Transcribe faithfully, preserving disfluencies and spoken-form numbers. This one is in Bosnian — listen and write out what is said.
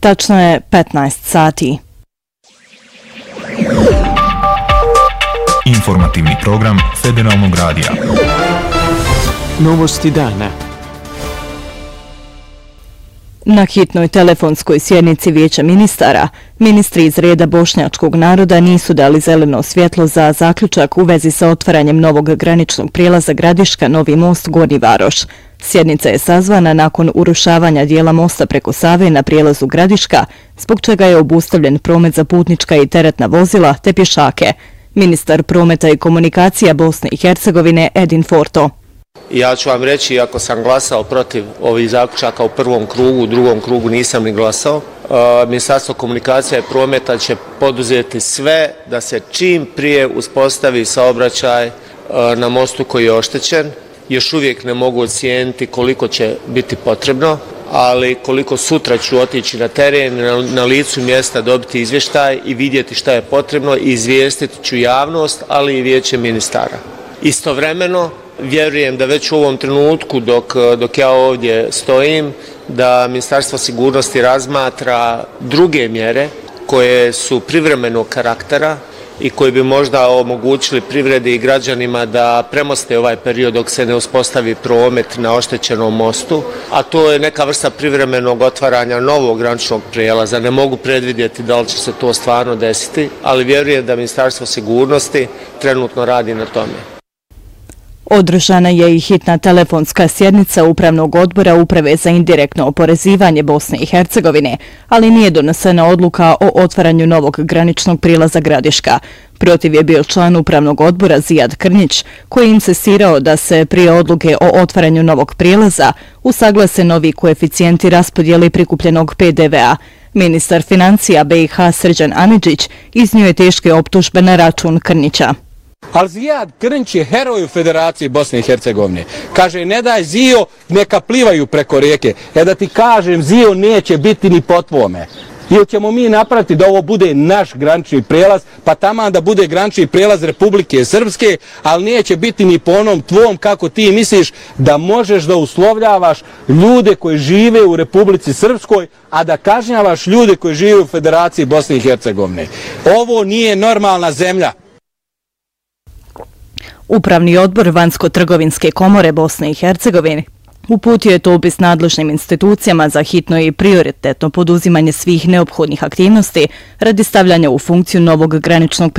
Tačno je petnaest sati. Informativni program Federalnog radija. Novosti dana. Na hitnoj telefonskoj sjednici Vijeća ministara, ministri iz reda bošnjačkog naroda nisu dali zeleno svjetlo za zaključak u vezi sa otvaranjem novog graničnog prijelaza Gradiška Novi most Gornji Varoš. Sjednica je sazvana nakon urušavanja dijela mosta preko Save na prijelazu Gradiška, zbog čega je obustavljen promet za putnička i teretna vozila te pješake. Ministar prometa i komunikacija Bosne i Hercegovine Edin Forto. Ja ću vam reći, ako sam glasao protiv ovih zaključaka u prvom krugu, u drugom krugu nisam ni glasao. Ministarstvo komunikacija i prometa će poduzeti sve da se čim prije uspostavi saobraćaj na mostu koji je oštećen. Još uvijek ne mogu ocijeniti koliko će biti potrebno, ali koliko sutra ću otići na teren, na licu mjesta dobiti izvještaj i vidjeti šta je potrebno i izvijestiti ću javnost, ali i Vijeće ministara. Istovremeno, vjerujem da već u ovom trenutku dok, dok ja ovdje stojim, da Ministarstvo sigurnosti razmatra druge mjere koje su privremenog karaktera i koji bi možda omogućili privredi i građanima da premoste ovaj period dok se ne uspostavi promet na oštećenom mostu, a to je neka vrsta privremenog otvaranja novog graničnog prijelaza. Ne mogu predvidjeti da li će se to stvarno desiti, ali vjerujem da Ministarstvo sigurnosti trenutno radi na tome. Održana je i hitna telefonska sjednica Upravnog odbora Uprave za indirektno oporezivanje Bosne i Hercegovine, ali nije donesena odluka o otvaranju novog graničnog prilaza Gradiška. Protiv je bio član Upravnog odbora Zijad Krnjić, koji je insistirao da se prije odluke o otvaranju novog prilaza usaglase novi koeficijenti raspodjeli prikupljenog P D V A. Ministar financija B i H Srđan Amidžić iznio je teške optužbe na račun Krnjića. Ali Zijad Krnjić je heroj u Federaciji Bosne i Hercegovine. Kaže, ne daj Zijo, neka plivaju preko rijeke. E da ti kažem, Zijo neće biti ni po tvome. Ili ćemo mi napraviti da ovo bude naš granični prijelaz, pa taman da bude granični prijelaz Republike Srpske, ali neće biti ni po onom tvom kako ti misliš da možeš da uslovljavaš ljude koji žive u Republici Srpskoj, a da kažnjavaš ljude koji žive u Federaciji Bosne i Hercegovine. Ovo nije normalna zemlja. Upravni odbor Vanjsko-trgovinske komore Bosne i Hercegovine uputio je dopis nadležnim institucijama za hitno i prioritetno poduzimanje svih neophodnih aktivnosti radi stavljanja u funkciju novog graničnog